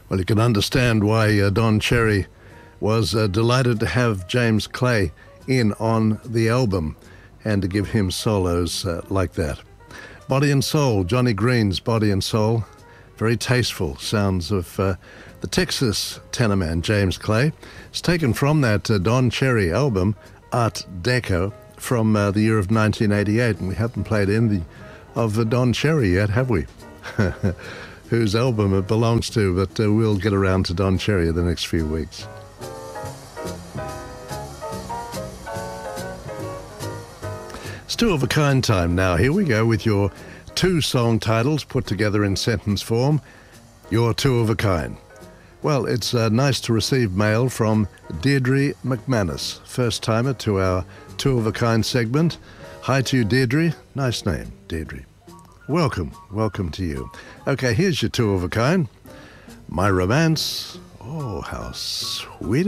Well, you can understand why Don Cherry was delighted to have James Clay in on the album and to give him solos like that. Body and Soul, Johnny Green's Body and Soul, very tasteful sounds of the Texas tenor man James Clay. It's taken from that Don Cherry album, Art Deco, from the year of 1988, and we haven't played any of Don Cherry yet, have we? Whose album it belongs to, but we'll get around to Don Cherry in the next few weeks. It's two of a kind time now. Here we go with your two song titles put together in sentence form. You're two of a kind. Well, it's nice to receive mail from Deirdre McManus, first-timer to our Two of a Kind segment. Hi to you, Deirdre. Nice name, Deirdre. Welcome to you. Okay, here's your two of a kind. My Romance. Oh, how sweet